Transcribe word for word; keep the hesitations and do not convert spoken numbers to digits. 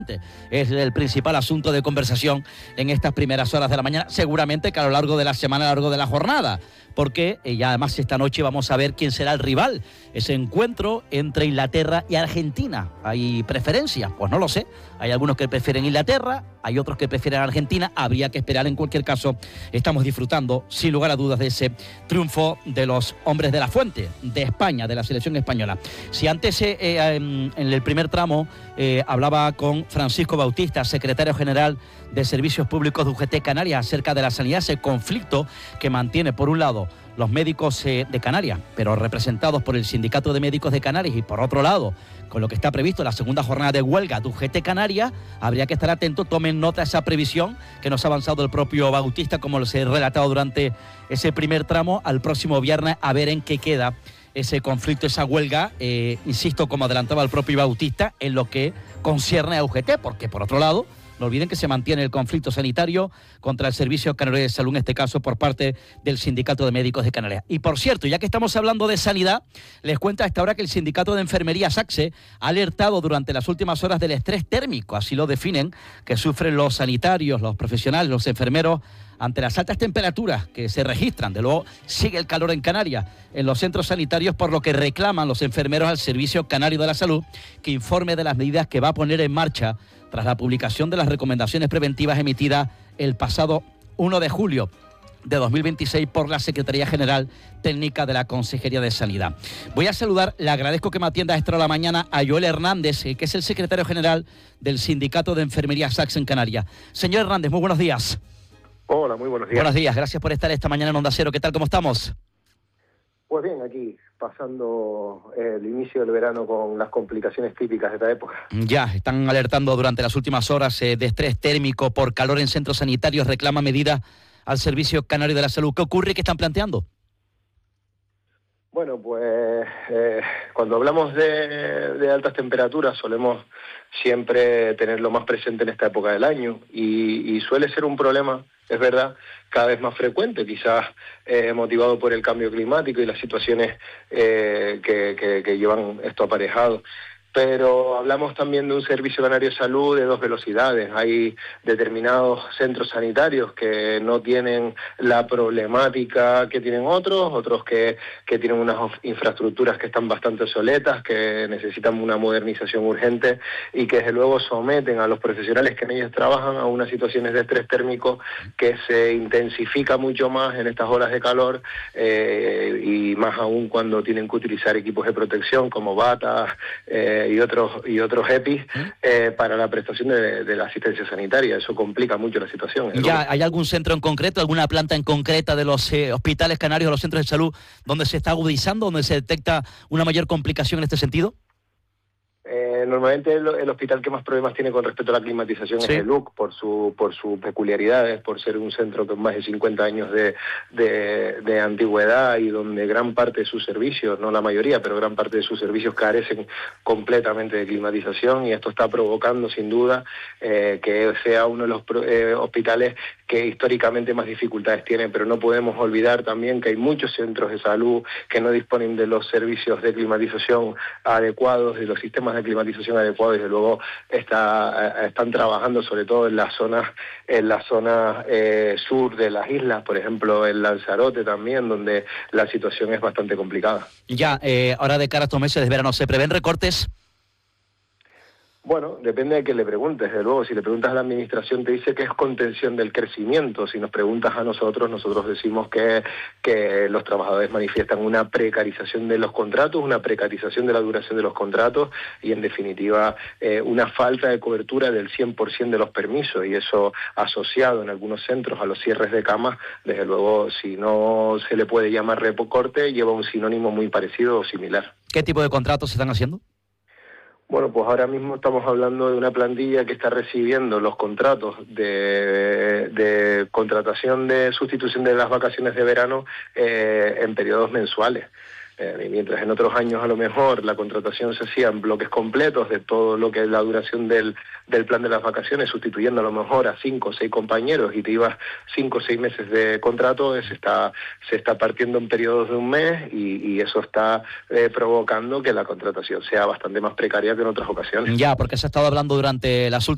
Es el principal asunto de conversación en estas primeras horas de la mañana, seguramente que a lo largo de la semana, a lo largo de la jornada, porque eh, ya además esta noche vamos a ver quién será el rival, ese encuentro entre Inglaterra y Argentina. ¿Hay preferencias? Pues no lo sé, hay algunos que prefieren Inglaterra, hay otros que prefieren Argentina, habría que esperar. En cualquier caso, estamos disfrutando sin lugar a dudas de ese triunfo de los hombres de la Fuente, de España, de la selección española. Si antes eh, eh, en, en el primer tramo eh, hablaba con Francisco Bautista, secretario general de Servicios Públicos de U G T Canarias, acerca de la sanidad, ese conflicto que mantiene por un lado los médicos eh, de Canarias, pero representados por el Sindicato de Médicos de Canarias, y por otro lado, con lo que está previsto la segunda jornada de huelga de U G T Canarias, habría que estar atento, tomen nota de esa previsión que nos ha avanzado el propio Bautista, como les he relatado durante ese primer tramo, al próximo viernes, a ver en qué queda ese conflicto, esa huelga, eh, insisto, como adelantaba el propio Bautista, en lo que concierne a U G T, porque por otro lado, no olviden que se mantiene el conflicto sanitario contra el Servicio Canario de Salud, en este caso por parte del Sindicato de Médicos de Canarias. Y por cierto, ya que estamos hablando de sanidad, les cuento a esta hora que el Sindicato de Enfermería SACSE ha alertado durante las últimas horas del estrés térmico, así lo definen, que sufren los sanitarios, los profesionales, los enfermeros, ante las altas temperaturas que se registran. De luego sigue el calor en Canarias, en los centros sanitarios, por lo que reclaman los enfermeros al Servicio Canario de la Salud que informe de las medidas que va a poner en marcha tras la publicación de las recomendaciones preventivas emitidas el pasado uno de julio de dos mil veintiséis por la Secretaría General Técnica de la Consejería de Sanidad. Voy a saludar, le agradezco que me atienda a esta hora de la mañana, a Joel Hernández, que es el secretario general del Sindicato de Enfermería SACSE en Canarias. Señor Hernández, muy buenos días. Hola, muy buenos días. Buenos días, gracias por estar esta mañana en Onda Cero. ¿Qué tal, cómo estamos? Pues bien, aquí pasando el inicio del verano con las complicaciones típicas de esta época. Ya, están alertando durante las últimas horas eh, de estrés térmico por calor en centros sanitarios, reclama medidas al Servicio Canario de la Salud. ¿Qué ocurre y qué están planteando? Bueno, pues eh, cuando hablamos de, de altas temperaturas solemos siempre tenerlo más presente en esta época del año y, y suele ser un problema, es verdad, cada vez más frecuente, quizás eh, motivado por el cambio climático y las situaciones eh, que, que, que llevan esto aparejado. Pero hablamos también de un servicio canario de salud de dos velocidades. Hay determinados centros sanitarios que no tienen la problemática que tienen otros, otros que, que tienen unas infraestructuras que están bastante obsoletas, que necesitan una modernización urgente y que desde luego someten a los profesionales que en ellos trabajan a unas situaciones de estrés térmico que se intensifica mucho más en estas horas de calor eh, y más aún cuando tienen que utilizar equipos de protección como batas, eh, y otros y otros E P I S eh, para la prestación de, de la asistencia sanitaria. Eso complica mucho la situación. ¿Ya hay algún centro en concreto, alguna planta en concreta de los eh, hospitales canarios, de los centros de salud, donde se está agudizando, donde se detecta una mayor complicación en este sentido? Eh, normalmente el, el hospital que más problemas tiene con respecto a la climatización ¿Sí? es el U C, por su por sus peculiaridades, por ser un centro con más de cincuenta años de, de, de antigüedad y donde gran parte de sus servicios, no la mayoría, pero gran parte de sus servicios carecen completamente de climatización, y esto está provocando sin duda eh, que sea uno de los eh, hospitales que históricamente más dificultades tiene. Pero no podemos olvidar también que hay muchos centros de salud que no disponen de los servicios de climatización adecuados, de los sistemas de climatización adecuados, y desde luego está, están trabajando sobre todo en las zonas en la zona eh, sur de las islas, por ejemplo en Lanzarote también, donde la situación es bastante complicada. Ya, eh, ahora de cara a estos meses de verano, ¿se prevén recortes? Bueno, depende de que le preguntes, desde luego. Si le preguntas a la administración te dice que es contención del crecimiento. Si nos preguntas a nosotros, nosotros decimos que, que los trabajadores manifiestan una precarización de los contratos, una precarización de la duración de los contratos y, en definitiva, eh, una falta de cobertura del cien por ciento de los permisos. Y eso, asociado en algunos centros a los cierres de camas, desde luego, si no se le puede llamar recorte, lleva un sinónimo muy parecido o similar. ¿Qué tipo de contratos se están haciendo? Bueno, pues ahora mismo estamos hablando de una plantilla que está recibiendo los contratos de, de contratación de sustitución de las vacaciones de verano eh, en periodos mensuales. Eh, mientras en otros años a lo mejor la contratación se hacía en bloques completos de todo lo que es la duración del, del plan de las vacaciones, sustituyendo a lo mejor a cinco o seis compañeros y te ibas cinco o seis meses de contrato, se está, se está partiendo en periodos de un mes y, y eso está eh, provocando que la contratación sea bastante más precaria que en otras ocasiones. Ya, porque se ha estado hablando durante las últimas